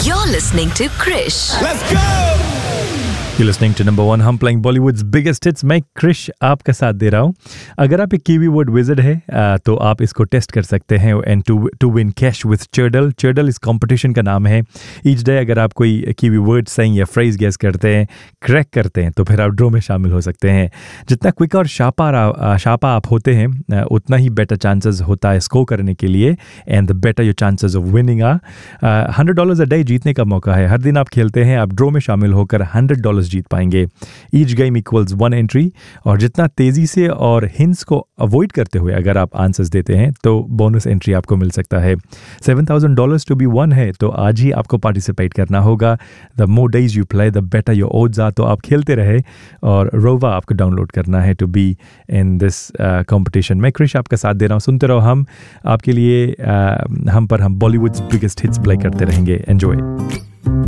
You're listening to Krish. Let's go! You're listening to number one. हम playing Bollywood's biggest hits. मैं क्रिश आपका साथ दे रहा हूँ. अगर आप एक कीवी वर्ड विज़र्ड है तो आप इसको टेस्ट कर सकते हैं and to win cash with चर्डल. चर्डल इस कंपटीशन का नाम है. ईच डे अगर आप कोई कीवी वर्ड सही या फ्रेज गेस करते हैं, क्रैक करते हैं, तो फिर आप ड्रॉ में शामिल हो सकते हैं. जितना क्विक और शापा आप होते हैं उतना ही बेटर चांसेस होता है स्कोर करने के लिए and the better your chances of winning are. $100 a day जीतने का मौका है. हर दिन आप खेलते हैं, आप ड्रॉ में शामिल होकर $100 जीत पाएंगे. ईच गेम इक्वल्स 1 एंट्री और जितना तेजी से और हिंट्स को अवॉइड करते हुए अगर आप आंसर्स देते हैं तो बोनस एंट्री आपको मिल सकता है. $7,000 टू बी वन है, तो आज ही आपको पार्टिसिपेट करना होगा. The more days you play the better your odds are. तो आप खेलते रहे और रोवा आपको डाउनलोड करना है to be in this competition. मैं क्रिश आपका साथ दे रहा हूँ. सुनते रहो. हम आपके लिए हम बॉलीवुड्स बिगेस्ट हिट्स प्ले करते रहेंगे. एंजॉय.